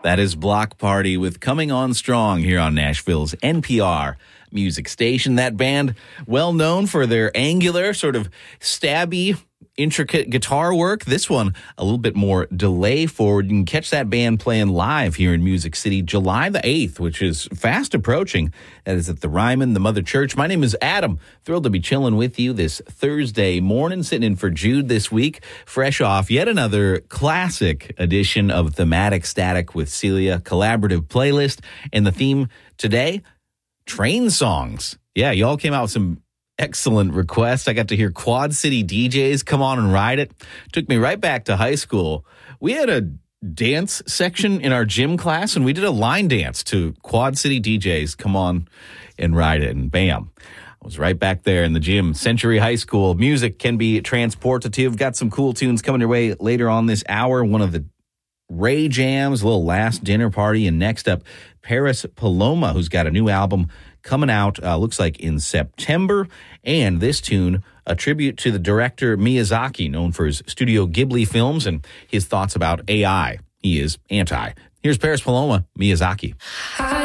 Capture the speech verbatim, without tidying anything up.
That is Block Party with Coming On Strong here on Nashville's N P R music station. That band, well known for their angular, sort of stabby, intricate guitar work. This one, a little bit more delay forward. You can catch that band playing live here in Music City July the eighth, which is fast approaching. That is at the Ryman, the Mother Church. My name is Adam. Thrilled to be chilling with you this Thursday morning, sitting in for Jude this week, fresh off yet another classic edition of Thematic Static with Celia collaborative playlist. And the theme today, train songs. Yeah, y'all came out with some excellent request. I got to hear Quad City D Js come on and ride it. Took me right back to high school. We had a dance section in our gym class, and we did a line dance to Quad City D Js come on and ride it. And bam, I was right back there in the gym. Century High School. Music can be transportative. Got some cool tunes coming your way later on this hour. One of the Ray Jams, a little Last Dinner Party. And next up, Paris Paloma, who's got a new album coming out, uh, looks like in September. And this tune, a tribute to the director Miyazaki, known for his Studio Ghibli films and his thoughts about A I. He is anti. Here's Paris Paloma, Miyazaki. I